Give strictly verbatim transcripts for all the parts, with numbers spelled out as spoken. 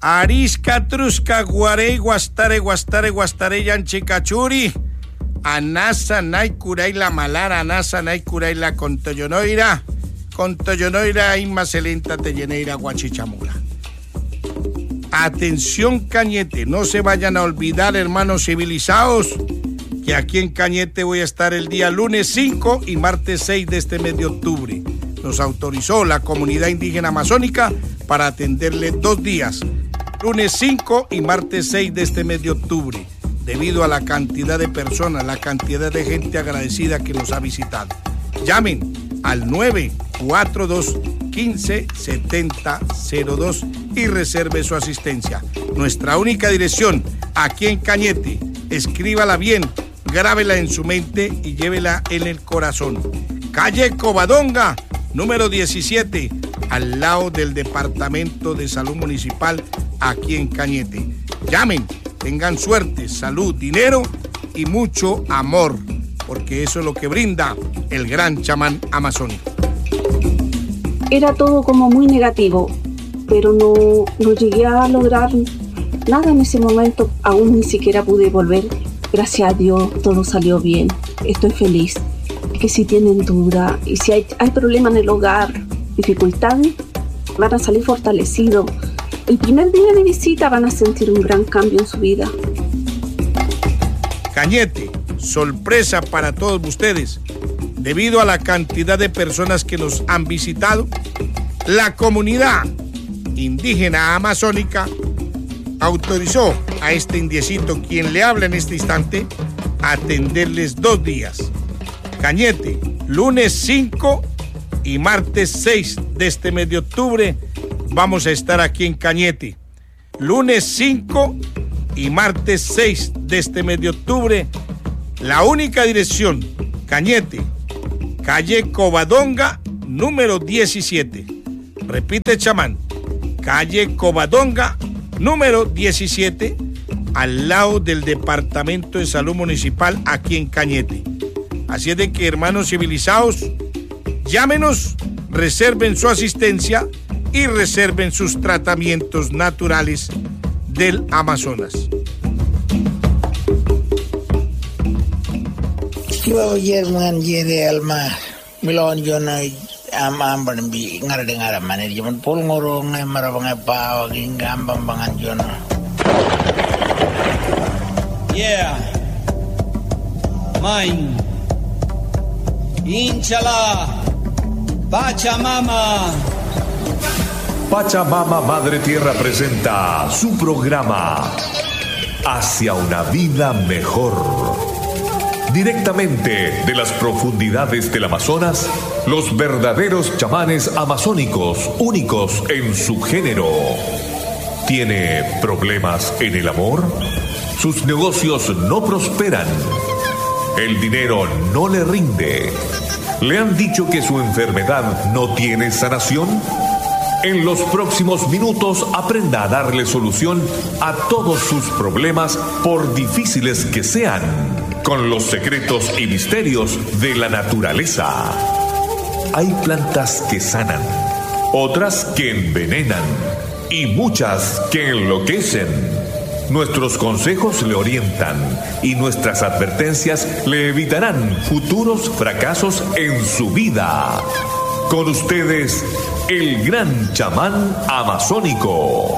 Arisca, Trusca, Guarey, Guastare, Guastare, Guastare, Yanchicachuri, Anasa, Naicuray, la Malara, Anasa, Naicuray, la Contoyonoira, Contoyonoira, Inmacelenta, Telleneira, Guachichamula. Atención, Cañete, no se vayan a olvidar, hermanos civilizados, que aquí en Cañete voy a estar el día lunes cinco y martes seis de este mes de octubre. Nos autorizó la comunidad indígena amazónica para atenderle dos días, lunes cinco y martes seis de este mes de octubre, debido a la cantidad de personas, la cantidad de gente agradecida que nos ha visitado. Llamen al nueve cuatro dos, uno cinco, siete cero cero dos y reserve su asistencia. Nuestra única dirección, aquí en Cañete, escríbala bien, grábela en su mente y llévela en el corazón. Calle Covadonga, número diecisiete, al lado del Departamento de Salud Municipal, aquí en Cañete. Llamen, tengan suerte, salud, dinero y mucho amor, porque eso es lo que brinda el gran chamán amazónico. Era todo como muy negativo, pero no, no llegué a lograr nada en ese momento, aún ni siquiera pude volver. Gracias a Dios todo salió bien, estoy feliz. Que si tienen duda y si hay, hay problemas en el hogar, dificultades, van a salir fortalecidos. El primer día de visita van a sentir un gran cambio en su vida. Cañete, sorpresa para todos ustedes. Debido a la cantidad de personas que nos han visitado, la comunidad indígena amazónica autorizó a este indiecito, quien le habla en este instante, a atenderles dos días. Cañete, lunes cinco y martes seis de este mes de octubre, vamos a estar aquí en Cañete. Lunes cinco y martes seis de este mes de octubre, la única dirección, Cañete, calle Covadonga, número diecisiete. Repite, chamán, calle Covadonga, número diecisiete, al lado del Departamento de Salud Municipal, aquí en Cañete. Así es de que, hermanos civilizados, llámenos, reserven su asistencia y reserven sus tratamientos naturales del Amazonas. Yo yerman yede alma milon jona am am ban bi ngara de ngara manir jaman pol ngoro ngai mara bangai pa gingam bangan jona. Yeah. Mine. Inchala. Pachamama. Pachamama Madre Tierra presenta su programa Hacia una vida mejor. Directamente de las profundidades del Amazonas, los verdaderos chamanes amazónicos, únicos en su género. ¿Tiene problemas en el amor? Sus negocios no prosperan. El dinero no le rinde. ¿Le han dicho que su enfermedad no tiene sanación? En los próximos minutos aprenda a darle solución a todos sus problemas, por difíciles que sean, con los secretos y misterios de la naturaleza. Hay plantas que sanan, otras que envenenan y muchas que enloquecen. Nuestros consejos le orientan y nuestras advertencias le evitarán futuros fracasos en su vida. Con ustedes, el gran chamán amazónico.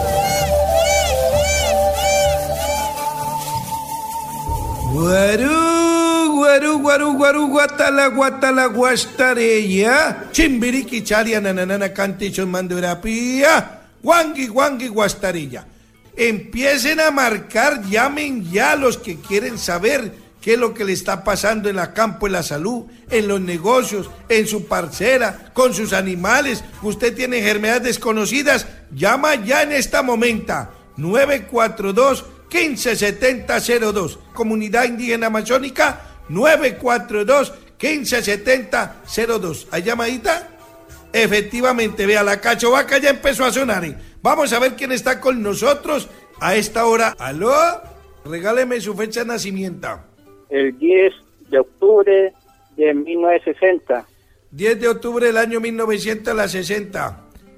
Guarú, guarú, guarú, guarú, guatala, guatala, guastareya. Chimbiriqui, charia, nananana, cantichon, mandurapía. Guangui, guangui, guastareya. Empiecen a marcar, llamen ya a los que quieren saber qué es lo que le está pasando en la campo, en la salud, en los negocios, en su parcela, con sus animales. Usted tiene enfermedades desconocidas, llama ya en esta momento. nueve cuatro dos, uno cinco, siete cero cero dos. Comunidad Indígena Amazónica, nueve cuatro dos, uno cinco, siete cero dos. ¿Hay llamadita? Efectivamente, vea, la cachovaca ya empezó a sonar. ¿eh? Vamos a ver quién está con nosotros a esta hora. ¿Aló? Regáleme su fecha de nacimiento. El diez de octubre de mil novecientos sesenta. diez de octubre del año mil novecientos sesenta.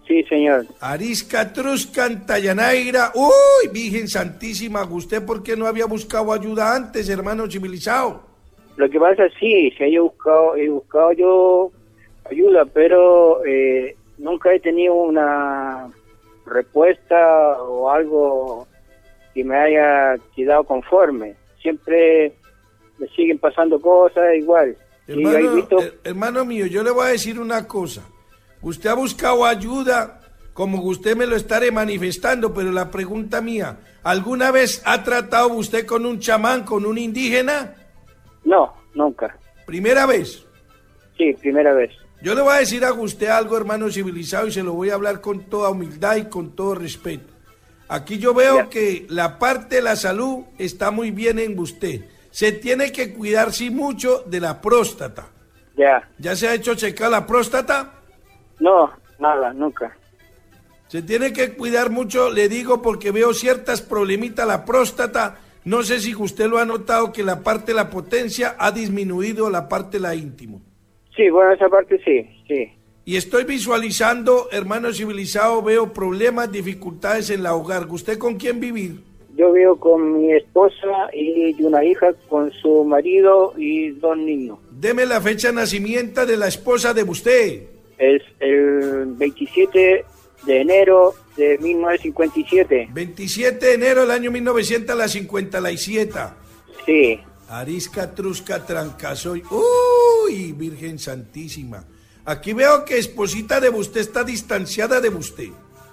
Sí, señor. Arisca Trusca Antayanaira. Uy, Virgen Santísima, ¿usted por qué no había buscado ayuda antes, hermano civilizado? Lo que pasa, sí, sí he buscado, he buscado yo ayuda, pero eh, nunca he tenido una respuesta o algo que me haya quedado conforme. Siempre me siguen pasando cosas igual. Hermano, y visto... her- hermano mío, yo le voy a decir una cosa. Usted ha buscado ayuda, como usted me lo estaré manifestando, pero la pregunta mía, ¿alguna vez ha tratado usted con un chamán, con un indígena? No, nunca. ¿Primera vez? Sí, primera vez. Yo le voy a decir a usted algo, hermano civilizado, y se lo voy a hablar con toda humildad y con todo respeto. Aquí yo veo Ya. que la parte de la salud está muy bien en usted. Se tiene que cuidar, sí, mucho de la próstata. Ya. ¿Ya se ha hecho checar la próstata? No, nada, nunca. Se tiene que cuidar mucho, le digo, porque veo ciertas problemitas la próstata. No sé si usted lo ha notado, que la parte de la potencia ha disminuido la parte de la íntimo. Sí, bueno, esa parte sí, sí. Y estoy visualizando, hermano civilizado, veo problemas, dificultades en la hogar. ¿Usted con quién vivir? Yo vivo con mi esposa y una hija con su marido y dos niños. Deme la fecha de nacimiento de la esposa de usted. Es el veintisiete de enero de mil novecientos cincuenta y siete. veintisiete de enero del año mil novecientos cincuenta y siete. Sí, Arisca Trusca Trancasoy. Uy, Virgen Santísima. Aquí veo que esposita de usted está distanciada de usted.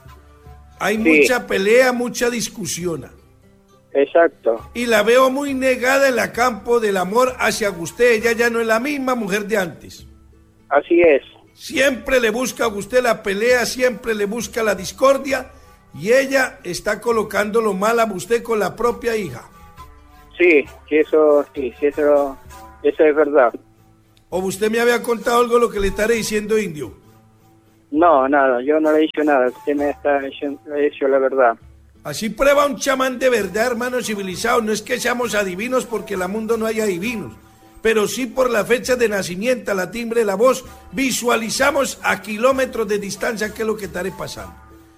Hay Sí. mucha pelea, mucha discusión. exacto. Y la veo muy negada en el campo del amor hacia usted. Ella ya no es la misma mujer de antes. Así es. Siempre le busca a usted la pelea, siempre le busca la discordia. Y ella está colocando lo mal a usted con la propia hija. Sí, sí, eso, sí, sí, eso, eso es verdad. ¿O usted me había contado algo de lo que le estaré diciendo, indio? No, nada, yo no le he dicho nada. Usted me está hecho, le he dicho la verdad. Así prueba un chamán de verdad, hermano civilizado. No es que seamos adivinos porque en el mundo no hay adivinos, pero sí por la fecha de nacimiento, la timbre de la voz, visualizamos a kilómetros de distancia qué es lo que estaré pasando.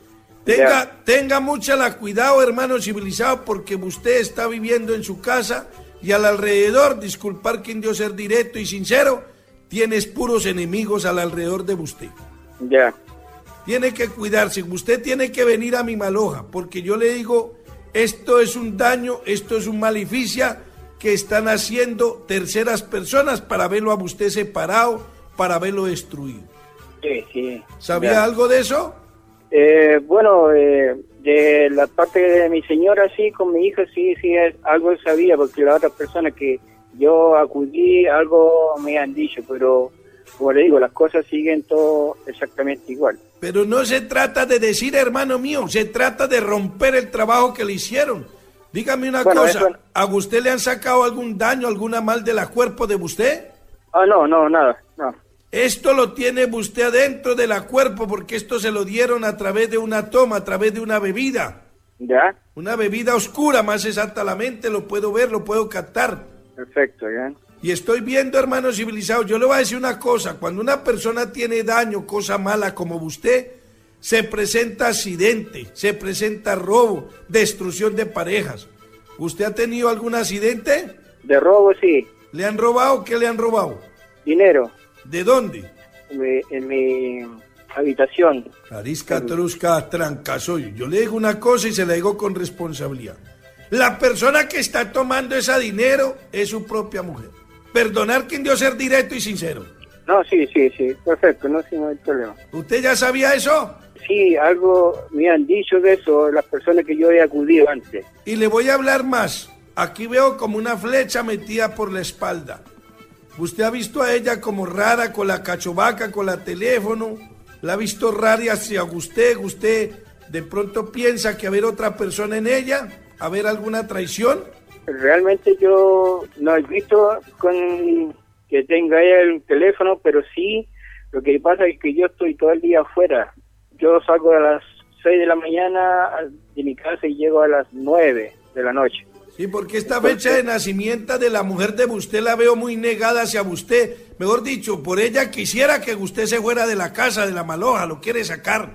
Tenga, Ya. tenga mucha la cuidado, hermano civilizado, porque usted está viviendo en su casa y al alrededor, disculpar que indio ser directo y sincero, tienes puros enemigos al alrededor de usted. Ya, Tiene que cuidarse, usted tiene que venir a mi maloja, porque yo le digo, esto es un daño, esto es un maleficia que están haciendo terceras personas para verlo a usted separado, para verlo destruido. sí, sí. ¿Sabía Ya. algo de eso? Eh, bueno, eh, de la parte de mi señora, sí, con mi hija, sí, sí, es, algo sabía, porque las otras personas que yo acudí, algo me han dicho, pero, como le digo, las cosas siguen todo exactamente igual. Pero no se trata de decir, hermano mío, se trata de romper el trabajo que le hicieron. Dígame una Bueno, cosa, eso- ¿a usted le han sacado algún daño, alguna mal de la cuerpo de usted? Ah, no, no, nada, no. Esto lo tiene usted adentro de la cuerpo porque esto se lo dieron a través de una toma, a través de una bebida. ¿Ya? Una bebida oscura, más exactamente, lo puedo ver, lo puedo captar. Perfecto, ¿ya? Y estoy viendo, hermano civilizado, yo le voy a decir una cosa, cuando una persona tiene daño, cosa mala como usted, se presenta accidente, se presenta robo, destrucción de parejas. ¿Usted ha tenido algún accidente? De robo, sí. ¿Le han robado? ¿Qué le han robado? Dinero ¿De dónde? en mi, en mi habitación. Arisca Trusca Trancasoy. Yo le digo una cosa y se la digo con responsabilidad. La persona que está tomando ese dinero es su propia mujer. Perdonar quien dio ser directo y sincero. No, sí, sí, sí, perfecto, no, sí, no hay problema. ¿Usted ya sabía eso? Sí, algo me han dicho de eso las personas que yo he acudido antes. Y le voy a hablar más. Aquí veo como una flecha metida por la espalda. Usted ha visto a ella como rara con la cachovaca, con la teléfono. La ha visto rara hacia usted. Usted de pronto piensa que haber otra persona en ella, haber alguna traición. Realmente yo no he visto con que tenga ella el teléfono, pero sí, lo que pasa es que yo estoy todo el día afuera. Yo salgo a las seis de la mañana de mi casa y llego a las nueve de la noche. Sí, porque esta fecha de nacimiento de la mujer de usted la veo muy negada hacia usted. Mejor dicho, por ella quisiera que usted se fuera de la casa de la maloja, lo quiere sacar.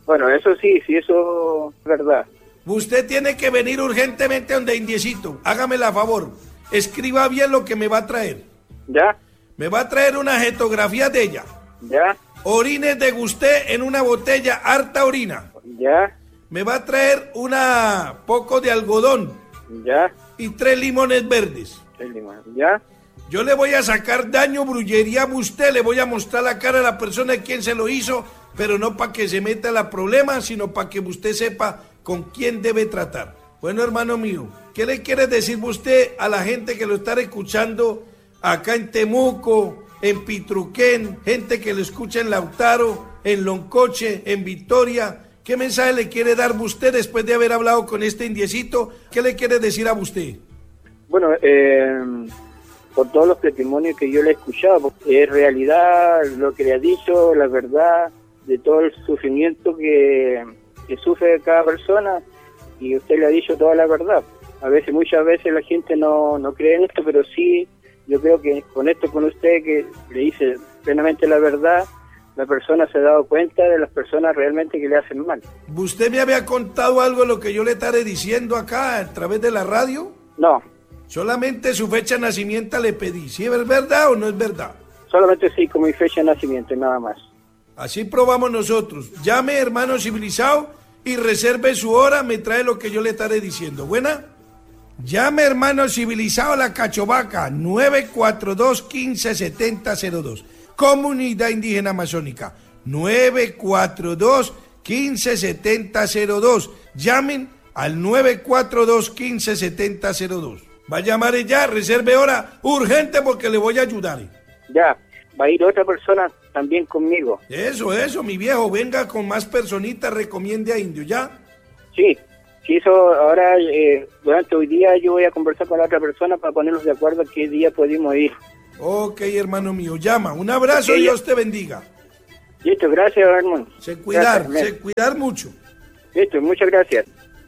Bueno, eso sí, sí, eso es verdad. Usted tiene que venir urgentemente donde Indiecito. Hágame la favor. Escriba bien lo que me va a traer. ¿Ya? Me va a traer una jetografía de ella. ¿Ya? Orines de usted en una botella, harta orina. ¿Ya? Me va a traer una poco de algodón. ¿Ya? Y tres limones verdes. El limón. ¿Ya? Yo le voy a sacar daño, brullería a usted, le voy a mostrar la cara a la persona de quien se lo hizo, pero no para que se meta en la problema, sino para que usted sepa con quién debe tratar. Bueno, hermano mío, ¿qué le quiere decir usted a la gente que lo está escuchando acá en Temuco, en Pitruquén, gente que lo escucha en Lautaro, en Loncoche, en Victoria? ¿Qué mensaje le quiere dar usted después de haber hablado con este Indiecito? ¿Qué le quiere decir a usted? Bueno, eh, por todos los testimonios que yo le he escuchado, porque es realidad lo que le ha dicho, la verdad de todo el sufrimiento que, que sufre cada persona, y usted le ha dicho toda la verdad. A veces, muchas veces la gente no, no cree en esto, pero sí, yo creo que con esto, con usted que le dice plenamente la verdad, la persona se ha dado cuenta de las personas realmente que le hacen mal. ¿Usted me había contado algo de lo que yo le estaré diciendo acá a través de la radio? No. Solamente su fecha de nacimiento le pedí. ¿Sí es verdad o no es verdad? Solamente sí, como mi fecha de nacimiento, nada más. Así probamos nosotros. Llame, hermano civilizado, y reserve su hora, me trae lo que yo le estaré diciendo. ¿Buena? Llame, hermano civilizado, a la Cachovaca, nueve cuatro dos, uno cinco siete cero cero dos. Comunidad Indígena Amazónica, nueve cuatro dos, uno cinco siete cero dos. Llamen al nueve cuatro dos, uno cinco siete cero dos. Va a llamar ya, reserve hora, urgente, porque le voy a ayudar. Ya, va a ir otra persona también conmigo. Eso, eso, mi viejo, venga con más personitas, recomiende a Indio, ¿ya? Sí, sí, eso ahora, eh, durante hoy día yo voy a conversar con la otra persona para ponernos de acuerdo a qué día podemos ir. Ok, hermano mío, llama. Un abrazo, Okay, Dios ya. te bendiga. Listo, gracias, hermano. Se cuidar, Gracias, se cuidar mucho. Listo, muchas gracias.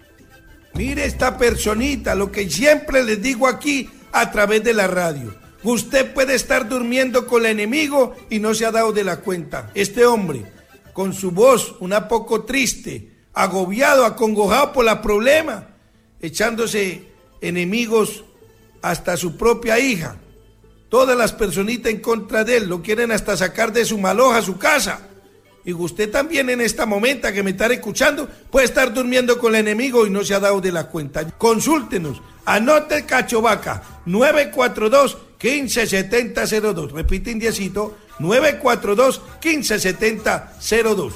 Mire esta personita, lo que siempre les digo aquí a través de la radio. Usted puede estar durmiendo con el enemigo y no se ha dado de la cuenta. Este hombre, con su voz una poco triste, agobiado, acongojado por la problema, echándose enemigos hasta su propia hija. Todas las personitas en contra de él lo quieren hasta sacar de su maloja, su casa. Y usted también en esta momento que me está escuchando puede estar durmiendo con el enemigo y no se ha dado de la cuenta. Consúltenos, anote Cachovaca, nueve cuatro dos, uno cinco siete cero dos. Repite, Indiecito, nueve cuatro dos, uno cinco siete cero dos.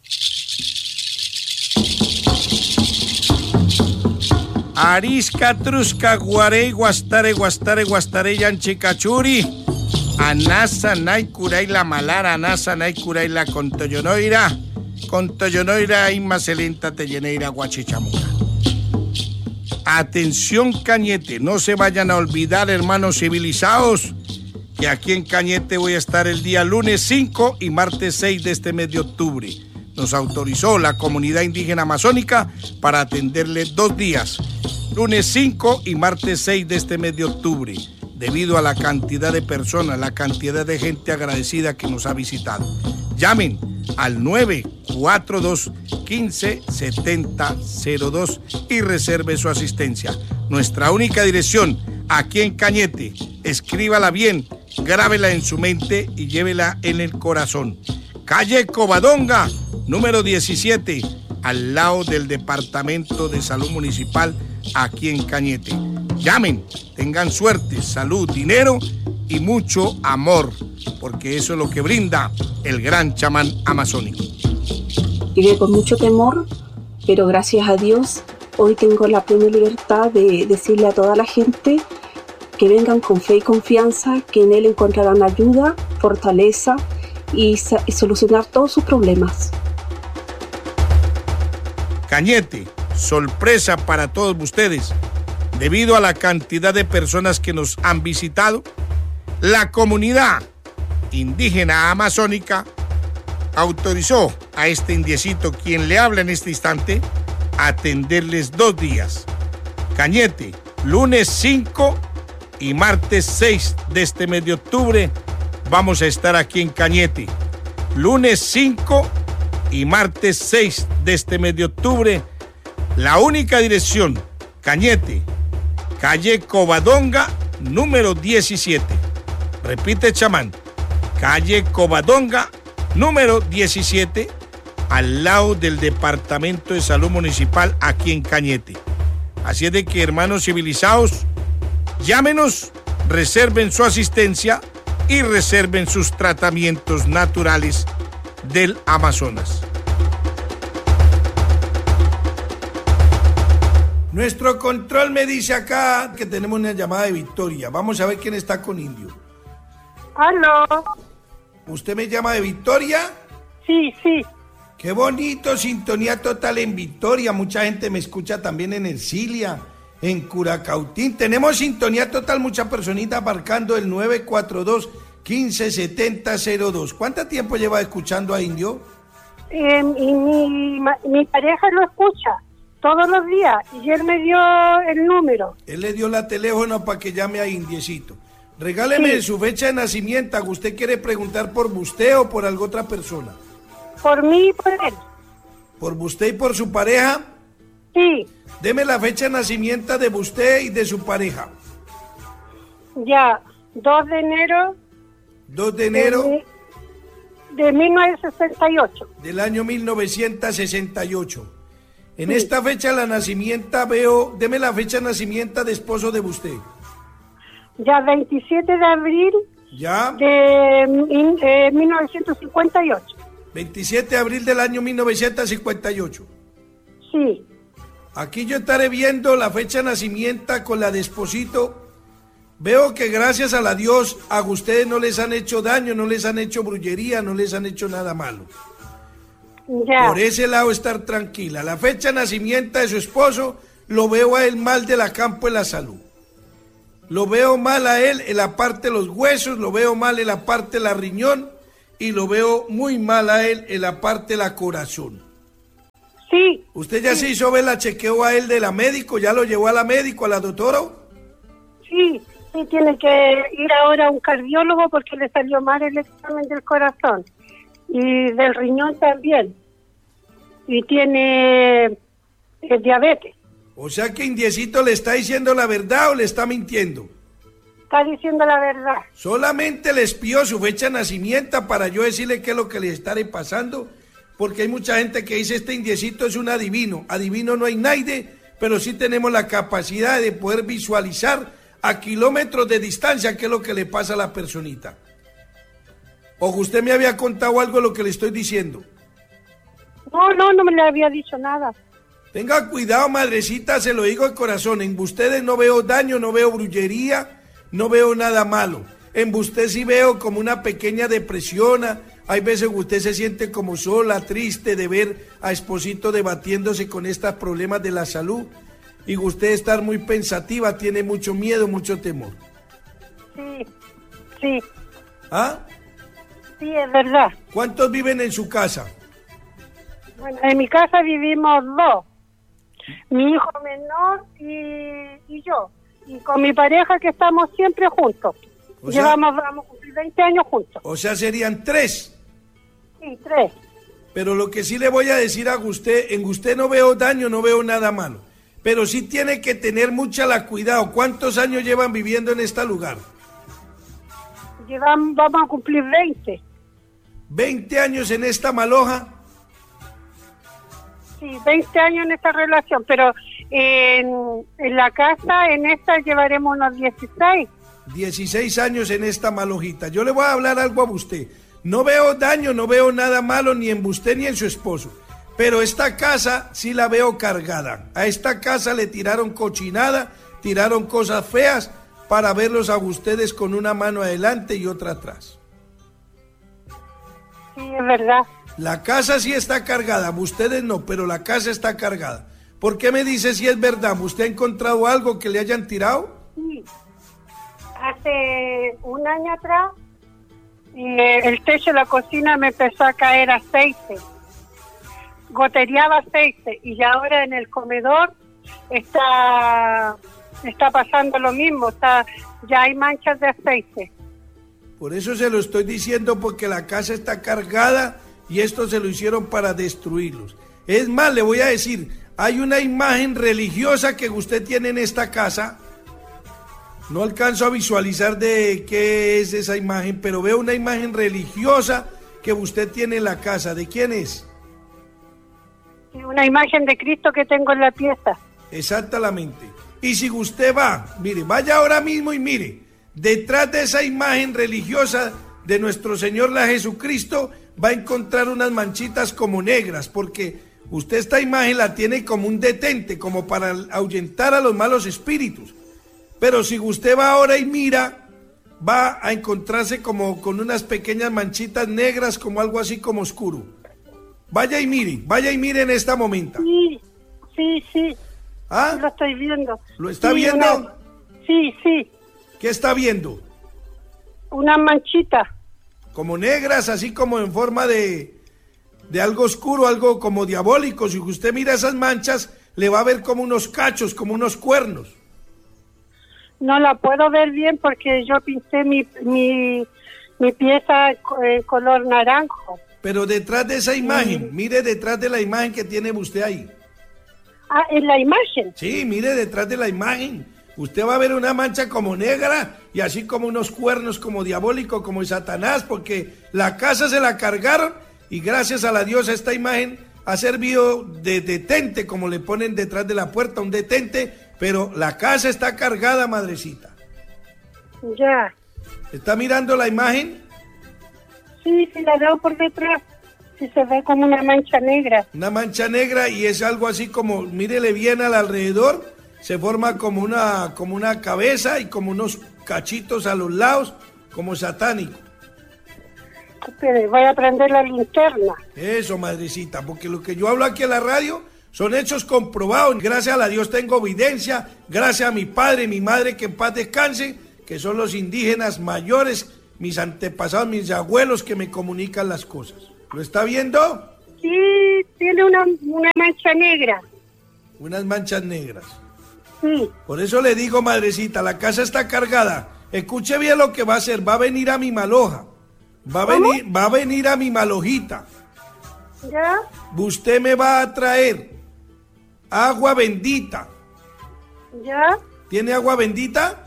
Arisca, Trusca, Guarey, Guastare, Guastare, Guastare, Yanchicachuri. Anasa, Naicuray, la Malara, Anasa, Naicuray, la Contoyonoira, Contoyonoira, Inmacelenta, Telleneira, Guachichamuca. Atención, Cañete, no se vayan a olvidar, hermanos civilizados, que aquí en Cañete voy a estar el día lunes cinco y martes seis de este mes de octubre. Nos autorizó la comunidad indígena amazónica para atenderle dos días, lunes cinco y martes seis de este mes de octubre, debido a la cantidad de personas, la cantidad de gente agradecida que nos ha visitado. Llamen al nueve cuatro dos, uno cinco siete cero dos y reserve su asistencia. Nuestra única dirección, aquí en Cañete. Escríbala bien, grábela en su mente y llévela en el corazón. Calle Covadonga, número diecisiete, al lado del Departamento de Salud Municipal, aquí en Cañete. Llamen, tengan suerte, salud, dinero y mucho amor, porque eso es lo que brinda el gran chamán amazónico. Llegué con mucho temor, pero gracias a Dios hoy tengo la plena libertad de decirle a toda la gente que vengan con fe y confianza, que en Él encontrarán ayuda, fortaleza y, y solucionar todos sus problemas. Cañete, sorpresa para todos ustedes. Debido a la cantidad de personas que nos han visitado, la comunidad indígena amazónica autorizó a este indiecito, quien le habla en este instante, a atenderles dos días. Cañete, lunes cinco y martes seis de este mes de octubre, vamos a estar aquí en Cañete. Lunes cinco y martes seis de este mes de octubre. La única dirección, Cañete, calle Covadonga, número diecisiete. Repite, chamán, calle Covadonga, número diecisiete, al lado del Departamento de Salud Municipal aquí en Cañete. Así es de que, hermanos civilizados, llámenos, reserven su asistencia y reserven sus tratamientos naturales del Amazonas. Nuestro control me dice acá que tenemos una llamada de Victoria. Vamos a ver quién está con Indio. ¿Aló? ¿Usted me llama de Victoria? Sí, sí. Qué bonito, sintonía total en Victoria. Mucha gente me escucha también en Ercilia, en Curacautín. Tenemos sintonía total, mucha personita abarcando el nueve cuatro dos, uno cinco siete cero cero dos. ¿Cuánto tiempo lleva escuchando a Indio? Eh, y mi, mi pareja lo escucha todos los días y él me dio el número. Él le dio la teléfono para que llame a Indiecito. Regáleme sí. Su fecha de nacimiento. ¿Usted quiere preguntar por usted o por alguna otra persona? Por mí y por él. ¿Por usted y por su pareja? Sí. Deme la fecha de nacimiento de usted y de su pareja. Ya, dos de enero. dos de enero. De, de mil novecientos sesenta y ocho. Del año mil novecientos sesenta y ocho. En sí. Esta fecha de la nacimiento veo, deme la fecha de nacimiento de esposo de usted. Ya, veintisiete de abril. Ya. De eh, mil novecientos cincuenta y ocho. veintisiete de abril del año mil novecientos cincuenta y ocho. Sí. Aquí yo estaré viendo la fecha de nacimiento con la de esposito. Veo que gracias a la Dios a ustedes no les han hecho daño, no les han hecho brujería, no les han hecho nada malo. Ya. Por ese lado estar tranquila. La fecha de nacimiento de su esposo lo veo a él mal de la campo en la salud. Lo veo mal a él en la parte de los huesos, lo veo mal en la parte de la riñón y lo veo muy mal a él en la parte de la corazón. Sí. ¿Usted ya sí. se hizo ver la chequeo a él de la médico? ¿Ya lo llevó a la médico, a la doctora? Sí, sí, tiene que ir ahora a un cardiólogo porque le salió mal el examen del corazón y del riñón también. Y tiene eh, diabetes. O sea que Indiecito le está diciendo la verdad o le está mintiendo. Está diciendo la verdad. Solamente les pidió su fecha de nacimiento para yo decirle qué es lo que le estaré pasando, porque hay mucha gente que dice este Indiecito es un adivino. Adivino no hay nadie, pero sí tenemos la capacidad de poder visualizar a kilómetros de distancia qué es lo que le pasa a la personita. ¿O usted me había contado algo de lo que le estoy diciendo? No, no, no me le había dicho nada. Tenga cuidado, madrecita, se lo digo de corazón. En ustedes no veo daño, no veo brujería, no veo nada malo. En usted sí veo como una pequeña depresión. Hay veces que usted se siente como sola, triste de ver a esposito debatiéndose con estos problemas de la salud. Y usted estar muy pensativa, tiene mucho miedo, mucho temor. Sí, sí. ¿Ah? Sí, es verdad. ¿Cuántos viven en su casa? Bueno, en mi casa vivimos dos. Mi hijo menor y, y yo. Y con mi pareja que estamos siempre juntos. O sea, Llevamos, vamos a cumplir veinte años juntos. O sea, serían tres. Sí, tres. Pero lo que sí le voy a decir a usted, en usted no veo daño, no veo nada malo. Pero sí tiene que tener mucha la cuidado. ¿Cuántos años llevan viviendo en este lugar? Llevamos, vamos a cumplir veinte. ¿veinte años en esta maloja? Sí, veinte años en esta relación, pero en, en la casa, en esta llevaremos unos dieciséis. dieciséis años en esta malojita. Yo le voy a hablar algo a usted. No veo daño, no veo nada malo ni en usted ni en su esposo. Pero esta casa sí la veo cargada. A esta casa le tiraron cochinada, tiraron cosas feas para verlos a ustedes con una mano adelante y otra atrás. Sí, es verdad. La casa sí está cargada, ustedes no, pero la casa está cargada. ¿Por qué me dice si es verdad? ¿Usted ha encontrado algo que le hayan tirado? Sí. Hace un año atrás, eh, el techo de la cocina me empezó a caer aceite. Gotereaba aceite. Y ahora en el comedor está, está pasando lo mismo. Está, ya hay manchas de aceite. Por eso se lo estoy diciendo, porque la casa está cargada y esto se lo hicieron para destruirlos. Es más, le voy a decir, hay una imagen religiosa que usted tiene en esta casa. No alcanzo a visualizar de qué es esa imagen, pero veo una imagen religiosa que usted tiene en la casa. ¿De quién es? Una imagen de Cristo que tengo en la pieza. Exactamente. Y si usted va, mire, vaya ahora mismo y mire, detrás de esa imagen religiosa de nuestro Señor la Jesucristo, va a encontrar unas manchitas como negras, porque usted esta imagen la tiene como un detente, como para ahuyentar a los malos espíritus. Pero si usted va ahora y mira, va a encontrarse como con unas pequeñas manchitas negras, como algo así como oscuro. Vaya y mire, vaya y mire en esta momento. Sí, sí, sí. ¿Ah? Lo estoy viendo. ¿Lo está sí, viendo? Una... Sí, sí. ¿Qué está viendo? Una manchita. Como negras, así como en forma de, de algo oscuro, algo como diabólico. Si usted mira esas manchas, le va a ver como unos cachos, como unos cuernos. No la puedo ver bien porque yo pinté mi, mi, mi pieza en color naranjo. Pero detrás de esa imagen, sí. Mire detrás de la imagen que tiene usted ahí. Ah, ¿en la imagen? Sí, mire detrás de la imagen. Usted va a ver una mancha como negra y así como unos cuernos como diabólico, como Satanás, porque la casa se la cargaron y gracias a la diosa esta imagen ha servido de detente, como le ponen detrás de la puerta, un detente, pero la casa está cargada, madrecita. Ya. ¿Está mirando la imagen? Sí, sí, la veo por detrás. Sí, se ve como una mancha negra. Una mancha negra y es algo así como, mírele bien al alrededor, se forma como una, como una cabeza y como unos cachitos a los lados, como satánico. Espere, voy a prender la linterna. Eso, madrecita, porque lo que yo hablo aquí en la radio son hechos comprobados. Gracias a la Dios tengo evidencia, gracias a mi padre y mi madre que en paz descansen, que son los indígenas mayores, mis antepasados, mis abuelos que me comunican las cosas. ¿Lo está viendo? Sí, tiene una, una mancha negra. Unas manchas negras. Sí. Por eso le digo, madrecita, la casa está cargada. Escuche bien lo que va a hacer. Va a venir a mi maloja. Va a venir, va a venir a mi malojita. ¿Ya? Usted me va a traer agua bendita. ¿Ya? ¿Tiene agua bendita?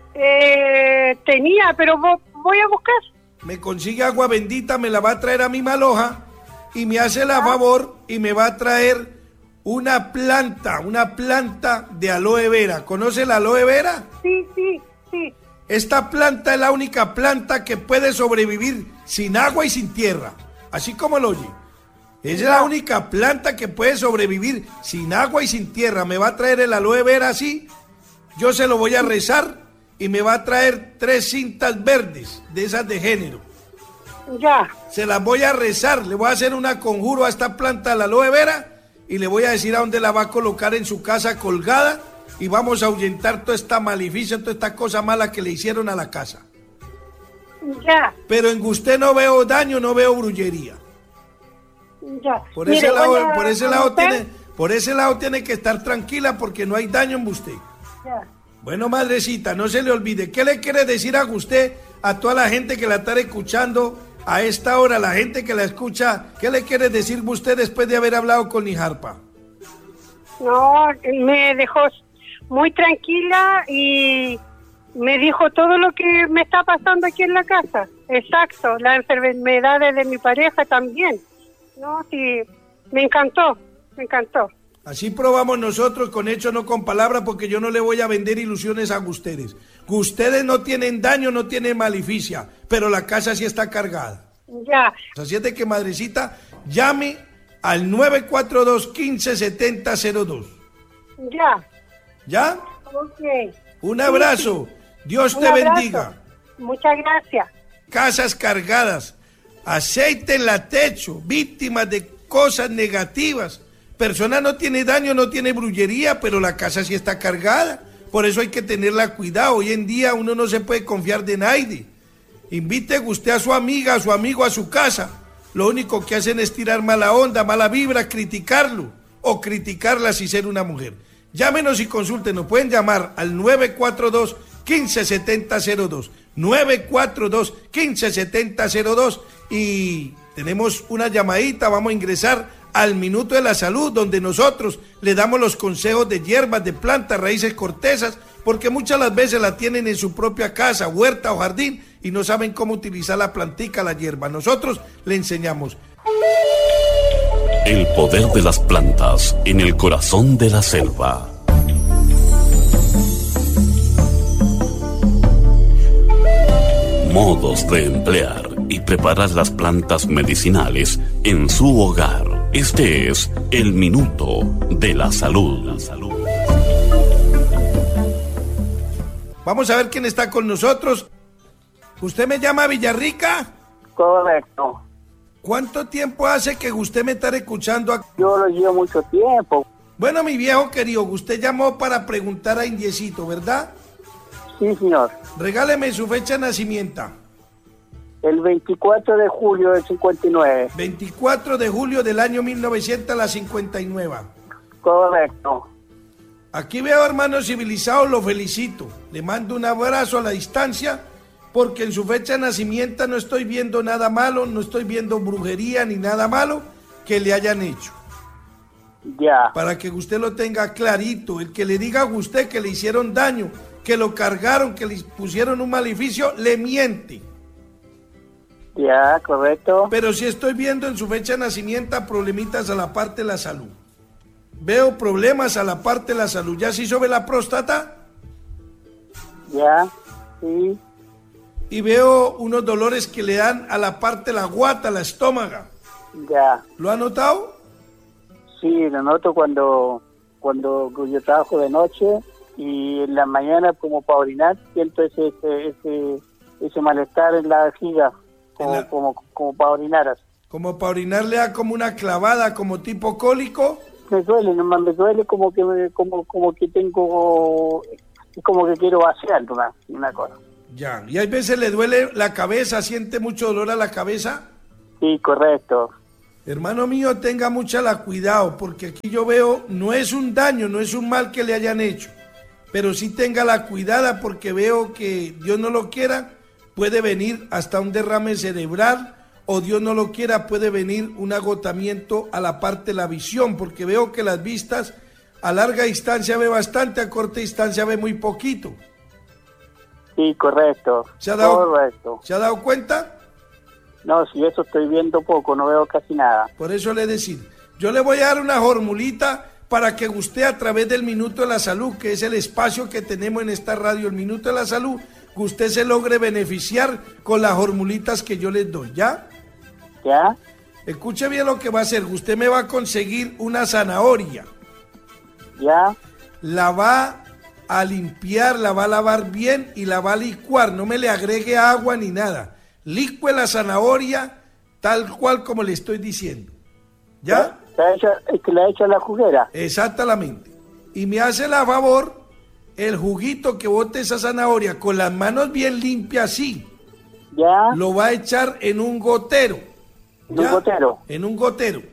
Eh, tenía, pero voy a buscar. Me consigue agua bendita, me la va a traer a mi maloja y me hace la favor y me va a traer una planta, una planta de aloe vera. ¿Conoce la aloe vera? Sí, sí, sí. Esta planta es la única planta que puede sobrevivir sin agua y sin tierra, así como lo oye. Es la única planta que puede sobrevivir sin agua y sin tierra. Me va a traer el aloe vera así, yo se lo voy a rezar y me va a traer tres cintas verdes de esas de género. Ya. Se las voy a rezar, le voy a hacer una conjuro a esta planta de la aloe vera y le voy a decir a dónde la va a colocar en su casa colgada y vamos a ahuyentar toda esta maleficia, toda esta cosa mala que le hicieron a la casa. Ya. Pero en usted no veo daño, no veo brujería. Ya. Por Mire, ese lado, a, por ese lado tiene, por ese lado tiene que estar tranquila porque no hay daño en usted. Ya. Bueno, madrecita, no se le olvide. ¿Qué le quiere decir a usted, a toda la gente que la está escuchando a esta hora, la gente que la escucha? ¿Qué le quiere decir usted después de haber hablado con Nijarpa? No, me dejó muy tranquila y me dijo todo lo que me está pasando aquí en la casa. Exacto, las enfermedades de mi pareja también. No, sí, me encantó, me encantó. Así probamos nosotros, con hechos, no con palabras, porque yo no le voy a vender ilusiones a ustedes. Ustedes no tienen daño, no tienen maleficia, pero la casa sí está cargada. Ya. Así es de que, madrecita, llame al nueve cuatro dos, uno cinco siete cero cero dos. Ya. ¿Ya? Ok. Un abrazo. Sí. Dios Un te abrazo. bendiga. Muchas gracias. Casas cargadas, aceite en la techo, víctimas de cosas negativas. Persona no tiene daño, no tiene brujería, pero la casa sí está cargada. Por eso hay que tenerla cuidado. Hoy en día uno no se puede confiar de nadie. Invite usted a su amiga, a su amigo a su casa. Lo único que hacen es tirar mala onda, mala vibra, criticarlo o criticarla si ser una mujer. Llámenos y consúltenos. Pueden llamar al nueve cuatro dos, uno cinco siete cero cero dos. nueve cuatro dos, uno cinco siete cero cero dos y tenemos una llamadita, vamos a ingresar al Minuto de la Salud, donde nosotros le damos los consejos de hierbas, de plantas, raíces, cortezas, porque muchas las veces la tienen en su propia casa, huerta o jardín y no saben cómo utilizar la plantica, la hierba. Nosotros le enseñamos. El poder de las plantas en el corazón de la selva. Modos de emplear y preparar las plantas medicinales en su hogar. Este es el Minuto de la Salud. La salud. Vamos a ver quién está con nosotros. ¿Usted me llama Villarrica? Correcto. ¿Cuánto tiempo hace que usted me está escuchando? A... Yo lo llevo mucho tiempo. Bueno, mi viejo querido, usted llamó para preguntar a Indiecito, ¿verdad? Sí, señor. Regáleme su fecha de nacimiento. El veinticuatro de julio del cincuenta y nueve. veinticuatro de julio del año mil novecientos cincuenta y nueve. Correcto. Aquí veo, hermano civilizado, lo felicito. Le mando un abrazo a la distancia, porque en su fecha de nacimiento no estoy viendo nada malo, no estoy viendo brujería ni nada malo que le hayan hecho. Ya. Para que usted lo tenga clarito. El que le diga a usted que le hicieron daño, que lo cargaron, que le pusieron un maleficio, le miente. Ya, correcto. Pero si estoy viendo en su fecha de nacimiento problemitas a la parte de la salud. Veo problemas a la parte de la salud. ¿Ya se hizo ver la próstata? Ya, sí. Y veo unos dolores que le dan a la parte de la guata, la estómago. Ya. ¿Lo ha notado? Sí, lo noto cuando, cuando yo trabajo de noche y en la mañana como para orinar siento ese, ese, ese, ese malestar en la vejiga, como, la... como, como para orinar. Como para orinar le da como una clavada, como tipo cólico. Me duele, nomás me duele como que me, como, como que tengo, como que quiero vaciar una, una cosa. Ya, y hay veces le duele la cabeza, siente mucho dolor a la cabeza. Sí, correcto. Hermano mío, tenga mucha la cuidado, porque aquí yo veo, no es un daño, no es un mal que le hayan hecho, pero sí tenga la cuidada, porque veo que Dios no lo quiera, puede venir hasta un derrame cerebral, o Dios no lo quiera, puede venir un agotamiento a la parte de la visión, porque veo que las vistas a larga distancia ve bastante, a corta distancia ve muy poquito. Sí, correcto. ¿Se ha dado, correcto. ¿Se ha dado cuenta? No, si eso estoy viendo poco, no veo casi nada. Por eso le decir, yo le voy a dar una formulita para que usted a través del Minuto de la Salud, que es el espacio que tenemos en esta radio, el Minuto de la Salud, que usted se logre beneficiar con las formulitas que yo les doy, ¿ya? ¿Ya? Escuche bien lo que va a hacer, usted me va a conseguir una zanahoria. ¿Ya? La va a limpiar, la va a lavar bien y la va a licuar, no me le agregue agua ni nada. Licue la zanahoria tal cual como le estoy diciendo. ¿Ya? ¿La hecho, es que la he hecho a la juguera? Exactamente. Y me hace la favor, el juguito que bote esa zanahoria con las manos bien limpias así. ¿Ya? Lo va a echar en un gotero. ¿En un gotero? En un gotero.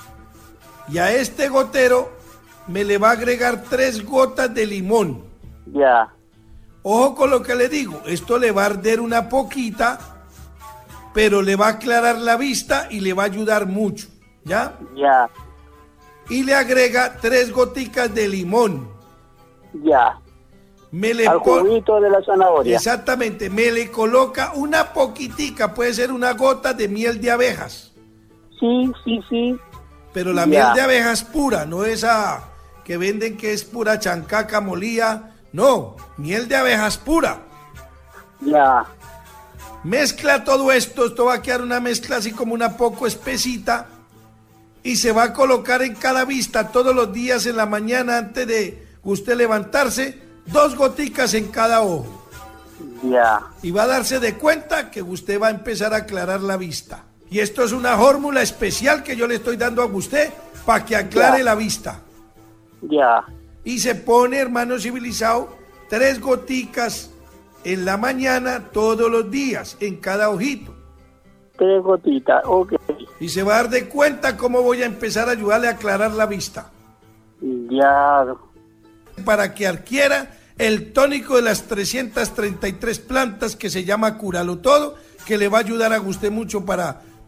Y a este gotero me le va a agregar tres gotas de limón. Ya. Ojo con lo que le digo, esto le va a arder una poquita, pero le va a aclarar la vista y le va a ayudar mucho, ¿ya? Ya. Y le agrega tres goticas de limón. Ya. Me le Al juguito de la zanahoria. Exactamente, me le coloca una poquitica, puede ser una gota de miel de abejas. Sí, sí, sí. Pero la ya. miel de abejas pura, no esa que venden que es pura chancaca molía. No, miel de abejas pura. Ya. Mezcla todo esto, esto va a quedar una mezcla así como una poco espesita y se va a colocar en cada vista todos los días en la mañana antes de usted levantarse, dos goticas en cada ojo. Ya. Y va a darse de cuenta que usted va a empezar a aclarar la vista. Y esto es una fórmula especial que yo le estoy dando a usted para que aclare ya. la vista. Ya. Y se pone, hermano civilizado, tres goticas en la mañana todos los días, en cada ojito. Tres gotitas, ok. Y se va a dar de cuenta cómo voy a empezar a ayudarle a aclarar la vista. Ya. Para que adquiera el tónico de las trescientas treinta y tres plantas que se llama Cúralo Todo, que le va a ayudar a usted mucho para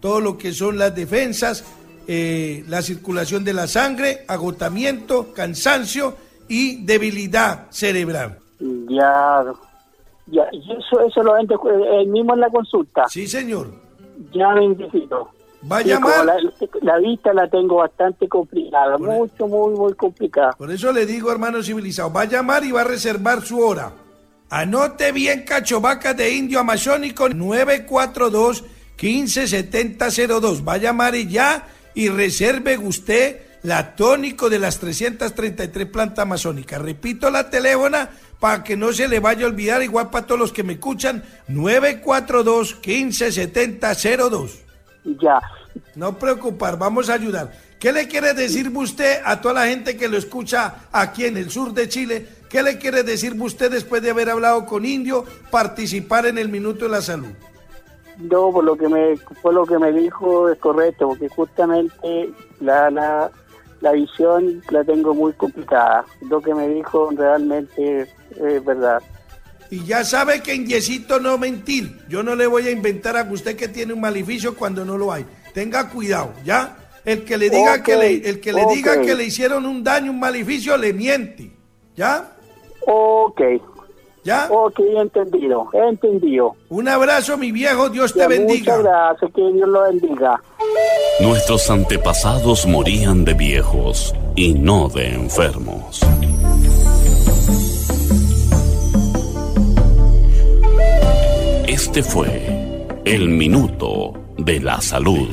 todo lo que son las defensas, eh, la circulación de la sangre, agotamiento, cansancio y debilidad cerebral. Ya, ya, y eso, eso lo vende él mismo en la consulta. Sí, señor. Ya me necesito. Va a Sí, llamar. como La, la vista la tengo bastante complicada, Por mucho, muy, muy complicada. Por eso le digo, hermano civilizado, va a llamar y va a reservar su hora. Anote bien, cachovacas de indio amazónico, nueve cuatro dos, uno cinco siete cero cero dos. Va a llamar y ya y reserve usted la tónico de las trescientas treinta y tres plantas amazónicas. Repito la teléfona para que no se le vaya a olvidar, igual para todos los que me escuchan, nueve cuatro dos, uno cinco siete cero dos. Ya. No preocupar, vamos a ayudar. ¿Qué le quiere decir usted a toda la gente que lo escucha aquí en el sur de Chile? ¿Qué le quiere decir usted después de haber hablado con Indio, participar en el Minuto de la Salud? No, por lo que me, por lo que me dijo es correcto, porque justamente la, la, la visión la tengo muy complicada. Lo que me dijo realmente es, es verdad. Y ya sabe que en Yesito no mentir. Yo no le voy a inventar a usted que tiene un maleficio cuando no lo hay. Tenga cuidado, ¿ya? El que le diga, Okay, que, le, el que le okay. diga que le hicieron un daño, un maleficio, le miente. ¿Ya? Ok. ¿Ya? Ok, entendido, entendido. Un abrazo, mi viejo, Dios te Ya, bendiga. muchas gracias, que Dios lo bendiga. Nuestros antepasados morían de viejos y no de enfermos. Este fue el Minuto de la Salud.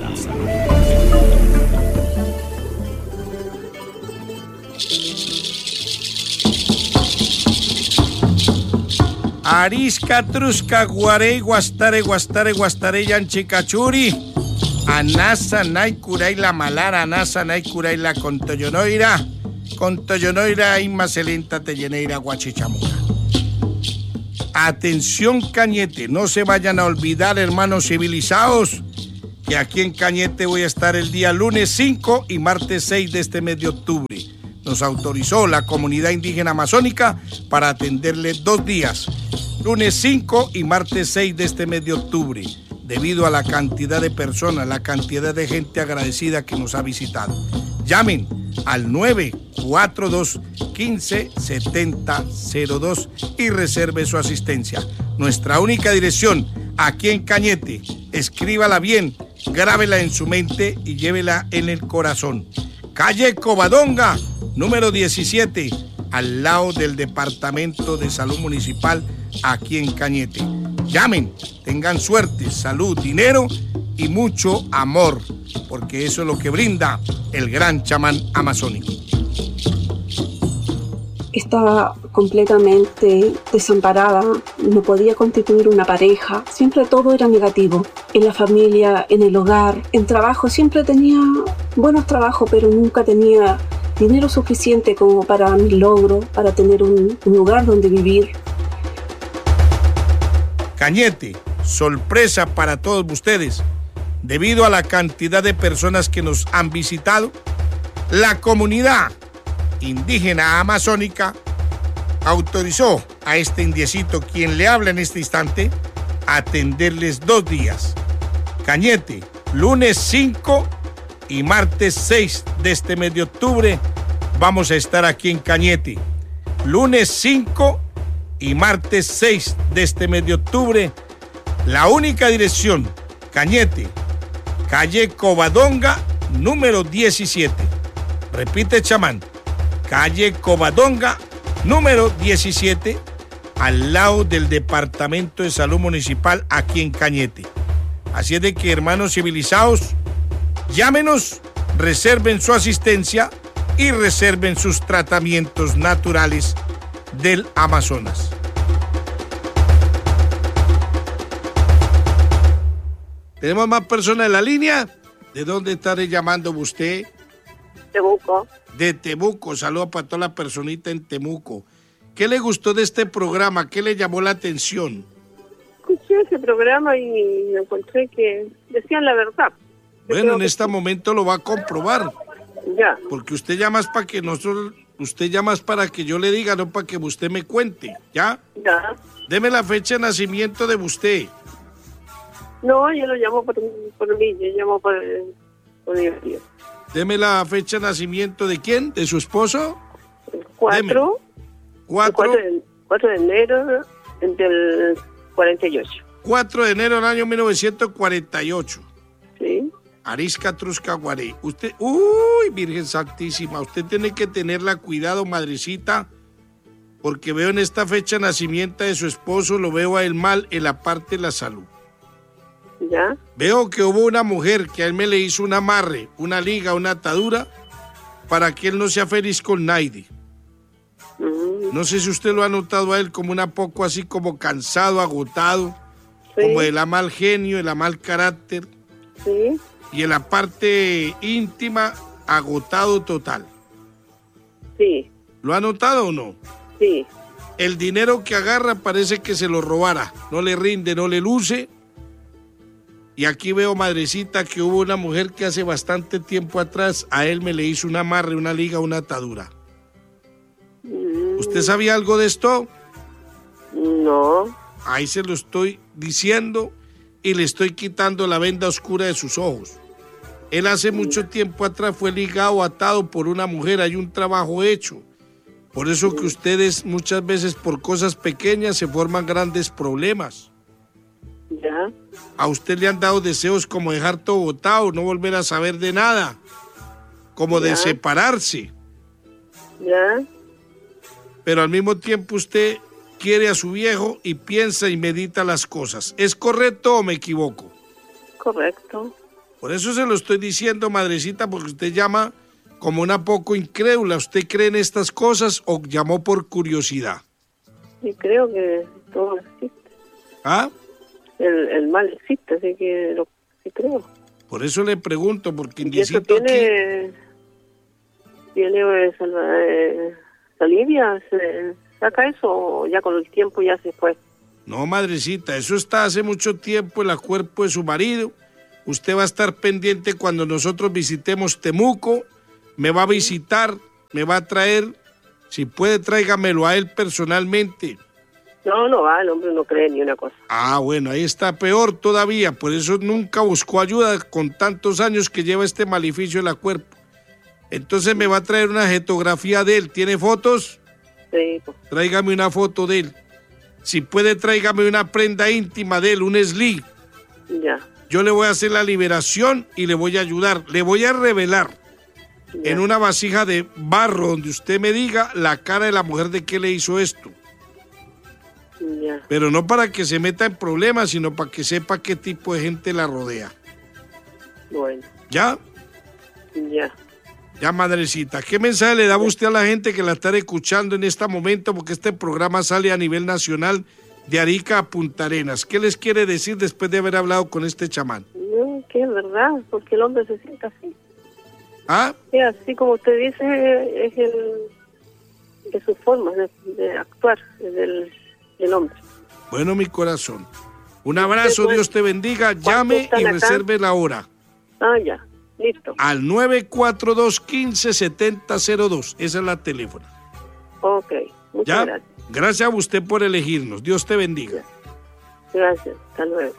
Arisca, Trusca, Guarey, Guastare, Guastare, Guastare, Yanchicachuri, Anasa, Naicuray, la Malara, Anasa, Naicuray, la Contoyonoira, Contoyonoira, Inmacelenta, Telleneira, Guachichamuca. Atención, Cañete, no se vayan a olvidar, hermanos civilizados, que aquí en Cañete voy a estar el día lunes cinco y martes seis de este mes de octubre. Nos autorizó la comunidad indígena amazónica para atenderle dos días, lunes cinco y martes seis de este mes de octubre, debido a la cantidad de personas, la cantidad de gente agradecida que nos ha visitado. Llamen al nueve cuatro dos, uno cinco siete cero dos y reserve su asistencia. Nuestra única dirección, aquí en Cañete, escríbala bien, grábela en su mente y llévela en el corazón. Calle Covadonga, número diecisiete, al lado del Departamento de Salud Municipal, aquí en Cañete. Llamen, tengan suerte, salud, dinero y mucho amor, porque eso es lo que brinda el gran chamán amazónico. Estaba completamente desamparada, no podía constituir una pareja, siempre todo era negativo. En la familia, en el hogar, en trabajo, siempre tenía buenos trabajos, pero nunca tenía dinero suficiente como para mi logro, para tener un, un lugar donde vivir. Cañete, sorpresa para todos ustedes. Debido a la cantidad de personas que nos han visitado, la comunidad indígena amazónica autorizó a este indiecito, quien le habla en este instante, a atenderles dos días. Cañete, lunes cinco y martes seis de este mes de octubre, vamos a estar aquí en Cañete. Lunes cinco y martes seis de este mes de octubre, la única dirección, Cañete, calle Covadonga, número diecisiete. Repite, chamán. Calle Covadonga, número diecisiete, al lado del Departamento de Salud Municipal, aquí en Cañete. Así es de que, hermanos civilizados, llámenos, reserven su asistencia y reserven sus tratamientos naturales del Amazonas. ¿Tenemos más personas en la línea? ¿De dónde estaré llamando usted? Temuco. De Temuco, saludos para toda la personita en Temuco. ¿Qué le gustó de este programa? ¿Qué le llamó la atención? Escuché ese programa y encontré que decían la verdad. Bueno, en este momento lo va a comprobar. Ya. Porque usted llama para que nosotros, usted llama para que yo le diga, no para que usted me cuente, ¿ya? Ya. Deme la fecha de nacimiento de usted. No, yo lo llamo por, por mí, yo llamo por, por mi tío. Deme la fecha de nacimiento de quién, de su esposo. Cuatro. Cuatro. Cuatro de, cuatro de enero del cuarenta y ocho. cuatro de enero del año mil novecientos cuarenta y ocho. Sí. Arisca Trusca Guarey. Usted, uy, Virgen Santísima, usted tiene que tenerla cuidado, madrecita, porque veo en esta fecha de nacimiento de su esposo, lo veo a él mal en la parte de la salud. ¿Ya? Veo que hubo una mujer que a él me le hizo un amarre, una liga, una atadura, para que él no sea feliz con nadie. Mm. No sé si usted lo ha notado a él como un poco así como cansado, agotado, sí. Como de la mal genio, de la mal carácter. Sí. Y en la parte íntima, agotado total. Sí. ¿Lo ha notado o no? Sí. El dinero que agarra parece que se lo robara. No le rinde, no le luce. Y aquí veo, madrecita, que hubo una mujer que hace bastante tiempo atrás a él me le hizo un amarre, una liga, una atadura. Mm. ¿Usted sabía algo de esto? No. Ahí se lo estoy diciendo y le estoy quitando la venda oscura de sus ojos. Él hace mucho tiempo atrás fue ligado, atado por una mujer, hay un trabajo hecho. Por eso que ustedes muchas veces por cosas pequeñas se forman grandes problemas. Ya. A usted le han dado deseos como dejar todo botado, no volver a saber de nada, como de separarse. Ya. Pero al mismo tiempo usted quiere a su viejo y piensa y medita las cosas. ¿Es correcto o me equivoco? Correcto. Por eso se lo estoy diciendo, madrecita, porque usted llama como una poco incrédula. ¿Usted cree en estas cosas o llamó por curiosidad? Sí, creo que todo existe. ¿Ah? El, el mal existe, así que lo, sí creo. Por eso le pregunto, porque ¿Y eso tiene, aquí... tiene eh, eh, Salivia? ¿Se saca eso o ya con el tiempo ya se fue? No, madrecita, eso está hace mucho tiempo en el cuerpo de su marido. Usted va a estar pendiente cuando nosotros visitemos Temuco, me va a visitar, me va a traer, si puede tráigamelo a él personalmente. No, no va, el hombre no cree ni una cosa. Ah, bueno, ahí está peor todavía, por eso nunca buscó ayuda con tantos años que lleva este maleficio en la cuerpo. Entonces me va a traer una fotografía de él, ¿tiene fotos? Sí. Tráigame una foto de él. Si puede, tráigame una prenda íntima de él, un sli. Ya. Yo le voy a hacer la liberación y le voy a ayudar. Le voy a revelar ya. En una vasija de barro donde usted me diga la cara de la mujer de qué le hizo esto. Ya. Pero no para que se meta en problemas, sino para que sepa qué tipo de gente la rodea. Bueno. ¿Ya? Ya. Ya, madrecita. ¿Qué mensaje le da usted a la gente que la está escuchando en este momento? Porque este programa sale a nivel nacional de Arica a Punta Arenas. ¿Qué les quiere decir después de haber hablado con este chamán? No, que es verdad, porque el hombre se siente así. ¿Ah? Sí, así como usted dice, es el de sus formas de, de actuar del, del hombre. Bueno, mi corazón. Un abrazo, Dios te bendiga. Llame y reserve la hora. Ah, ya. Listo. Al nueve cuatro dos, uno cinco, siete cero cero dos. Esa es la teléfono. Ok. Muchas ¿Ya? gracias. Gracias a usted por elegirnos. Dios te bendiga. Gracias. Hasta luego.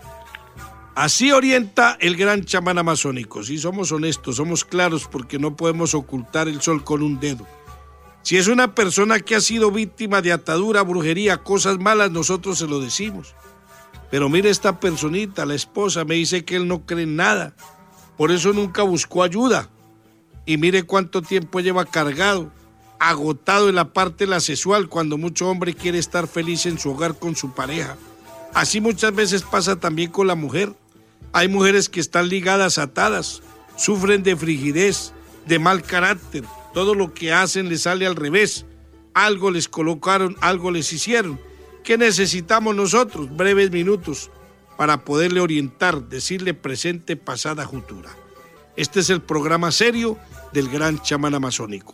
Así orienta el gran chamán amazónico. Si somos honestos, somos claros porque no podemos ocultar el sol con un dedo. Si es una persona que ha sido víctima de atadura, brujería, cosas malas, nosotros se lo decimos. Pero mire esta personita, la esposa, me dice que él no cree en nada. Por eso nunca buscó ayuda. Y mire cuánto tiempo lleva cargado, agotado en la parte de la sexual, cuando mucho hombre quiere estar feliz en su hogar con su pareja. Así muchas veces pasa también con la mujer. Hay mujeres que están ligadas, atadas, sufren de frigidez, de mal carácter. Todo lo que hacen les sale al revés. Algo les colocaron, algo les hicieron. ¿Qué necesitamos nosotros? Breves minutos para poderle orientar, decirle presente, pasada, futura. Este es el programa serio del gran chamán amazónico.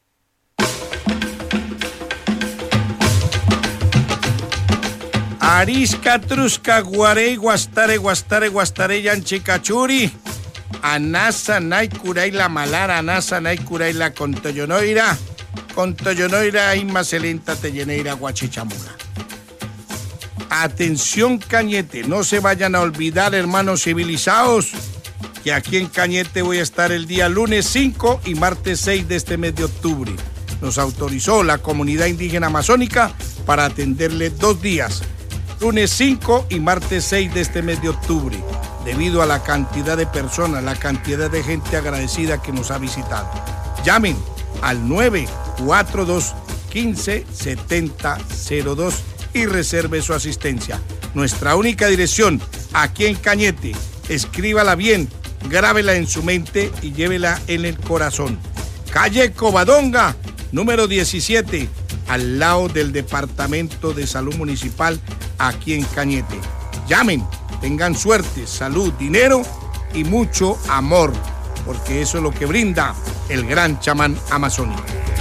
Arisca, Trusca, Guarey, Guastare, Guastare, Guastare, Yanchicachuri, Anasa, Naicuray, la Malara, Anasa, Naicuray, la Contoyonoira, Contoyonoira, Inmacelenta, Telleneira, Guachichamura. Atención Cañete, no se vayan a olvidar, hermanos civilizados, que aquí en Cañete voy a estar el día lunes cinco y martes seis de este mes de octubre. Nos autorizó la comunidad indígena amazónica para atenderle dos días, lunes cinco y martes seis de este mes de octubre, debido a la cantidad de personas, la cantidad de gente agradecida que nos ha visitado. Llamen al nueve cuatro dos, uno cinco, siete cero cero dos y reserve su asistencia. Nuestra única dirección, aquí en Cañete, escríbala bien, grábela en su mente y llévela en el corazón. Calle Covadonga, número diecisiete, al lado del Departamento de Salud Municipal, aquí en Cañete. Llamen, tengan suerte, salud, dinero y mucho amor, porque eso es lo que brinda el gran chamán amazónico.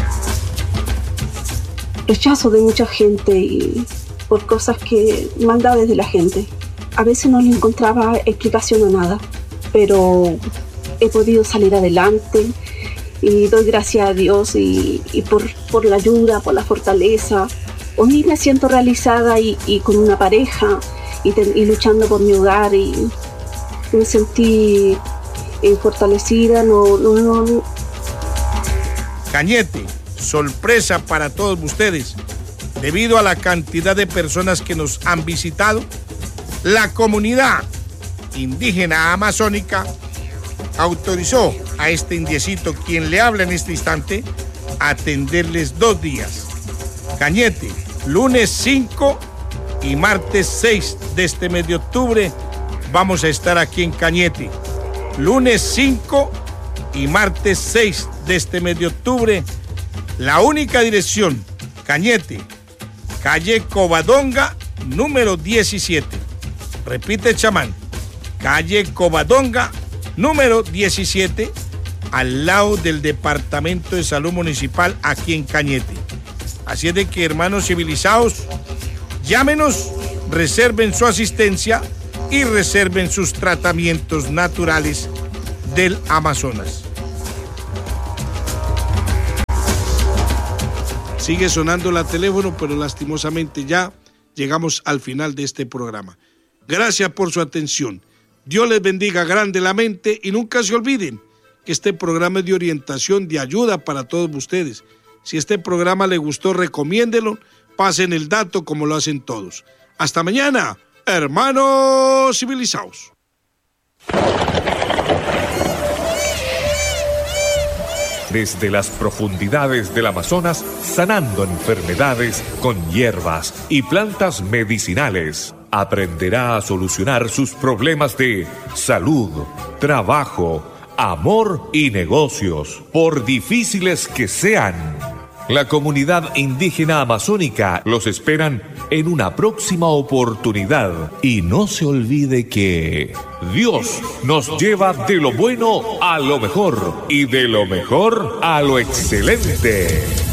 Rechazo de mucha gente y por cosas que maldades de la gente. A veces no le encontraba explicación a nada, pero he podido salir adelante y doy gracias a Dios y, y por, por la ayuda, por la fortaleza. Hoy me siento realizada y, y con una pareja y, te, y luchando por mi hogar y me sentí eh, fortalecida. No, no, no. Cañete, sorpresa para todos ustedes. Debido a la cantidad de personas que nos han visitado, la comunidad indígena amazónica autorizó a este indiecito, quien le habla en este instante, a atenderles dos días. Cañete, lunes cinco y martes seis de este mes de octubre, vamos a estar aquí en Cañete. Lunes cinco y martes seis de este mes de octubre, la única dirección, Cañete, calle Covadonga, número diecisiete. Repite, chamán, calle Covadonga, número diecisiete, al lado del Departamento de Salud Municipal, aquí en Cañete. Así es de que, hermanos civilizados, llámenos, reserven su asistencia y reserven sus tratamientos naturales del Amazonas. Sigue sonando la teléfono, pero lastimosamente ya llegamos al final de este programa. Gracias por su atención. Dios les bendiga grandemente y nunca se olviden que este programa es de orientación, de ayuda para todos ustedes. Si este programa les gustó, recomiéndelo, pasen el dato como lo hacen todos. Hasta mañana, hermanos civilizados. Desde las profundidades del Amazonas, sanando enfermedades con hierbas y plantas medicinales, aprenderá a solucionar sus problemas de salud, trabajo, amor y negocios, por difíciles que sean. La comunidad indígena amazónica los esperan en una próxima oportunidad. Y no se olvide que Dios nos lleva de lo bueno a lo mejor y de lo mejor a lo excelente.